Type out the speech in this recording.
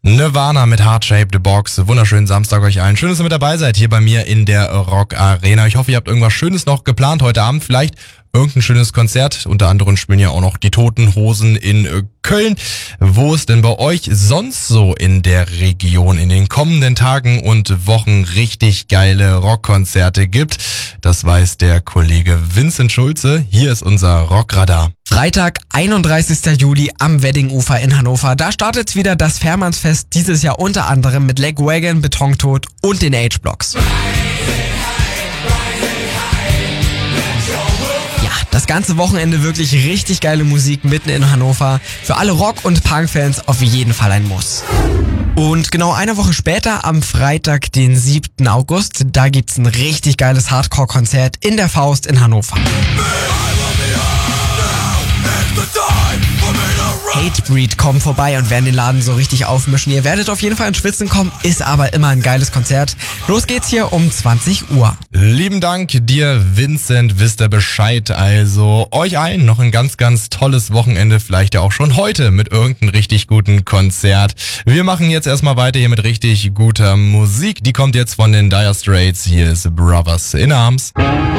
Nirvana mit Heart-Shaped Box. Wunderschönen Samstag euch allen. Schön, dass ihr mit dabei seid hier bei mir in der Rock Arena. Ich hoffe, ihr habt irgendwas Schönes noch geplant heute Abend. Vielleicht irgendein schönes Konzert. Unter anderem spielen ja auch noch die Toten Hosen in Köln. Wo es denn bei euch sonst so in der Region in den kommenden Tagen und Wochen richtig geile Rockkonzerte gibt, das weiß der Kollege Vincent Schulze. Hier ist unser Rockradar. Freitag, 31. Juli am Weddingufer in Hannover. Da startet wieder das Fährmannsfest, dieses Jahr unter anderem mit Lagwagon, Betontod und den H-Blocks. Ja, das ganze Wochenende wirklich richtig geile Musik mitten in Hannover. Für alle Rock- und Punk-Fans auf jeden Fall ein Muss. Und genau eine Woche später, am Freitag, den 7. August, da gibt's ein richtig geiles Hardcore-Konzert in der Faust in Hannover. Hatebreed kommen vorbei und werden den Laden so richtig aufmischen. Ihr werdet auf jeden Fall ins Schwitzen kommen, ist aber immer ein geiles Konzert. Los geht's hier um 20 Uhr. Lieben Dank dir, Vincent, wisst ihr Bescheid. Also euch allen noch ein ganz, ganz tolles Wochenende, vielleicht ja auch schon heute mit irgendeinem richtig guten Konzert. Wir machen jetzt erstmal weiter hier mit richtig guter Musik. Die kommt jetzt von den Dire Straits. Hier ist Brothers in Arms.